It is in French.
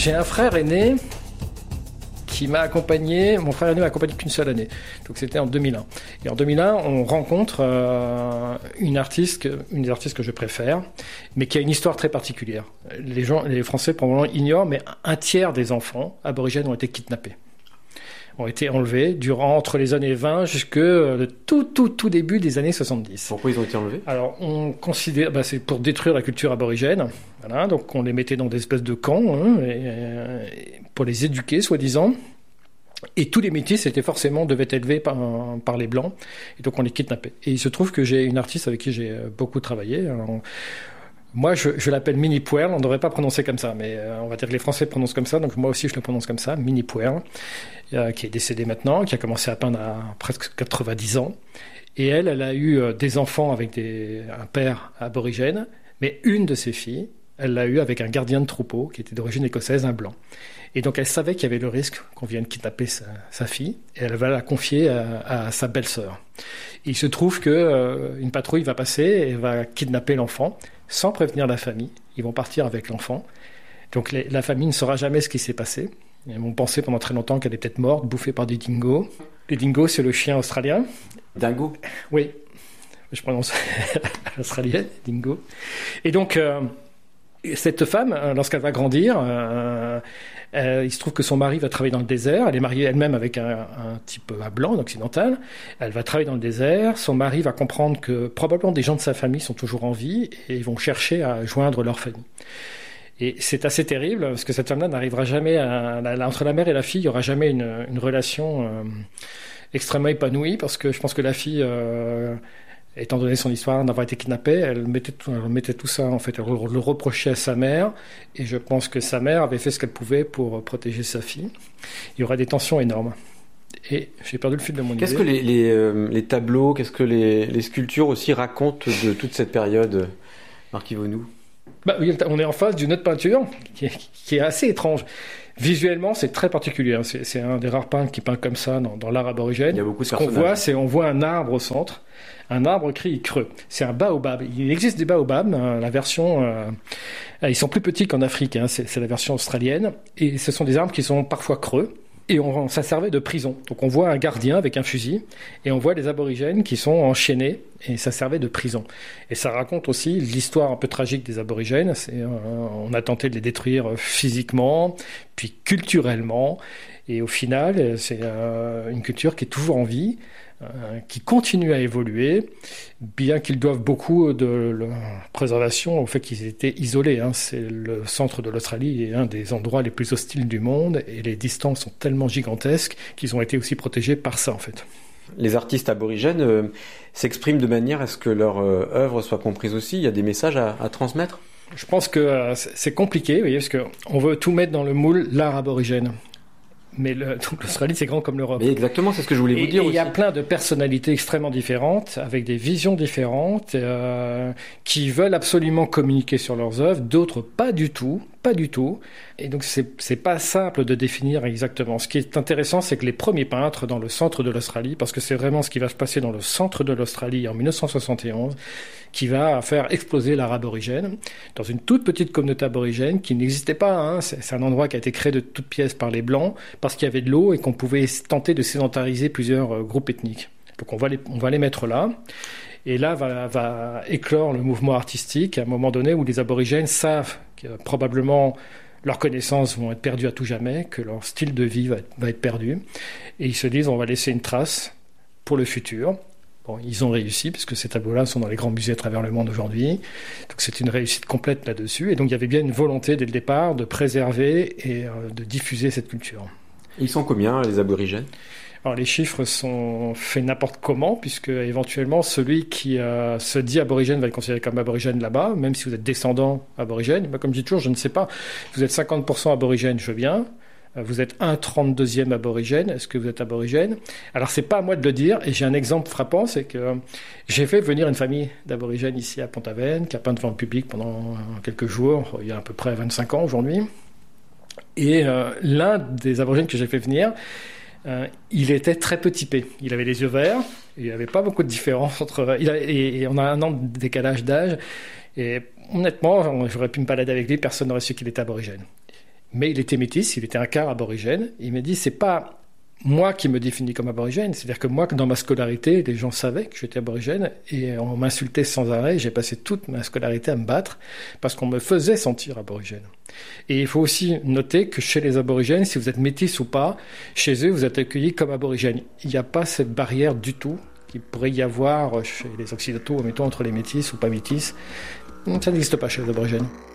J'ai un frère aîné qui m'a accompagné. Mon frère aîné m'a accompagné qu'une seule année. Donc c'était en 2001. Et en 2001, on rencontre une des artistes que je préfère, mais qui a une histoire très particulière. Les Français probablement ignorent, mais un tiers des enfants aborigènes ont été kidnappés. Ont été enlevés entre les années 20 jusque le tout début des années 70. Pourquoi ils ont été enlevés ? Alors, on considère, c'est pour détruire la culture aborigène. Voilà, donc on les mettait dans des espèces de camps, pour les éduquer, soi-disant. Et tous les métis devaient être élevés par les Blancs. Et donc on les kidnappait. Et il se trouve que j'ai une artiste avec qui j'ai beaucoup travaillé. Alors, moi, je l'appelle Minnie Puerl. On ne devrait pas prononcer comme ça, mais on va dire que les Français prononcent comme ça. Donc moi aussi, je le prononce comme ça, Minnie Puerl, qui est décédée maintenant, qui a commencé à peindre à presque 90 ans. Et elle a eu des enfants avec un père aborigène, mais une de ses filles, elle l'a eu avec un gardien de troupeau qui était d'origine écossaise, un blanc. Et donc elle savait qu'il y avait le risque qu'on vienne kidnapper sa fille, et elle va la confier à sa belle-sœur. Et il se trouve qu'une patrouille va passer et va kidnapper l'enfant, sans prévenir la famille. Ils vont partir avec l'enfant. Donc la famille ne saura jamais ce qui s'est passé. Ils vont penser pendant très longtemps qu'elle est peut-être morte, bouffée par des dingos. Les dingos, c'est le chien australien. Dingo ? Oui, je prononce à l'australienne, dingo. Et donc, cette femme, lorsqu'elle va grandir, il se trouve que son mari va travailler dans le désert. Elle est mariée elle-même avec un type blanc, un occidental. Elle va travailler dans le désert. Son mari va comprendre que probablement des gens de sa famille sont toujours en vie et ils vont chercher à joindre leur famille. Et c'est assez terrible parce que cette femme-là n'arrivera jamais entre la mère et la fille, il n'y aura jamais une relation extrêmement épanouie parce que je pense que la fille, étant donné son histoire d'avoir été kidnappée, elle mettait tout ça, en fait, elle le reprochait à sa mère, et je pense que sa mère avait fait ce qu'elle pouvait pour protéger sa fille. Il y aura des tensions énormes. Et j'ai perdu le fil de mon idée. Qu'est-ce que les tableaux, qu'est-ce que les sculptures aussi racontent de toute cette période, Marc Yvonou ? Oui, on est en face d'une autre peinture qui est assez étrange. Visuellement, c'est très particulier. C'est un des rares peintres qui peint comme ça dans l'art aborigène. Il y a beaucoup de Ce qu'on voit, on voit un arbre au centre, un arbre creux. C'est un baobab. Il existe des baobabs. La version, ils sont plus petits qu'en Afrique. C'est la version australienne. Et ce sont des arbres qui sont parfois creux. Et ça servait de prison. Donc on voit un gardien avec un fusil et on voit les aborigènes qui sont enchaînés et ça servait de prison. Et ça raconte aussi l'histoire un peu tragique des aborigènes. On a tenté de les détruire physiquement, puis culturellement. Et au final, c'est une culture qui est toujours en vie, qui continue à évoluer, bien qu'ils doivent beaucoup de leur préservation au fait qu'ils étaient isolés. C'est le centre de l'Australie est un des endroits les plus hostiles du monde et les distances sont tellement gigantesques qu'ils ont été aussi protégés par ça, en fait. Les artistes aborigènes s'expriment de manière à ce que leur œuvre soit comprise aussi. Il y a des messages à transmettre ? Je pense que c'est compliqué, vous voyez, parce qu'on veut tout mettre dans le moule l'art aborigène. Mais donc l'Australie, c'est grand comme l'Europe. Mais exactement, c'est ce que je voulais vous dire aussi. Il y a plein de personnalités extrêmement différentes, avec des visions différentes, qui veulent absolument communiquer sur leurs œuvres, d'autres pas du tout. Et donc, c'est pas simple de définir exactement. Ce qui est intéressant, c'est que les premiers peintres dans le centre de l'Australie, parce que c'est vraiment ce qui va se passer dans le centre de l'Australie en 1971, qui va faire exploser l'art aborigène, dans une toute petite communauté aborigène qui n'existait pas. C'est un endroit qui a été créé de toutes pièces par les Blancs, parce qu'il y avait de l'eau et qu'on pouvait tenter de sédentariser plusieurs groupes ethniques. Donc on va les mettre là. Et là va éclore le mouvement artistique à un moment donné où les aborigènes savent que probablement leurs connaissances vont être perdues à tout jamais, que leur style de vie va être perdu. Et ils se disent, on va laisser une trace pour le futur. Bon, ils ont réussi, puisque ces tableaux-là sont dans les grands musées à travers le monde aujourd'hui. Donc c'est une réussite complète là-dessus. Et donc il y avait bien une volonté dès le départ de préserver et de diffuser cette culture. Ils sont combien, les aborigènes ? Alors les chiffres sont faits n'importe comment, puisque éventuellement celui qui se dit aborigène va être considéré comme aborigène là-bas, même si vous êtes descendant aborigène. Moi, comme je dis toujours, je ne sais pas. Vous êtes 50% aborigène, je veux bien. Vous êtes 1/32e aborigène. Est-ce que vous êtes aborigène ? Alors c'est pas à moi de le dire. Et j'ai un exemple frappant, c'est que j'ai fait venir une famille d'aborigènes ici à Pont-Aven, qui a peint devant le public pendant quelques jours, il y a à peu près 25 ans aujourd'hui. Et l'un des aborigènes que j'ai fait venir, il était très peu typé. Il avait les yeux verts, il n'y avait pas beaucoup de différence entre... Et on a 1 an de décalage d'âge. Et honnêtement, j'aurais pu me balader avec lui, personne n'aurait su qu'il était aborigène. Mais il était métis, il était un quart aborigène. Il m'a dit, c'est pas moi qui me définis comme aborigène, c'est-à-dire que moi, dans ma scolarité, les gens savaient que j'étais aborigène et on m'insultait sans arrêt. J'ai passé toute ma scolarité à me battre parce qu'on me faisait sentir aborigène. Et il faut aussi noter que chez les aborigènes, si vous êtes métis ou pas, chez eux, vous êtes accueillis comme aborigène. Il n'y a pas cette barrière du tout qu'il pourrait y avoir chez les occidentaux, mettons entre les métis ou pas métis. Ça n'existe pas chez les aborigènes.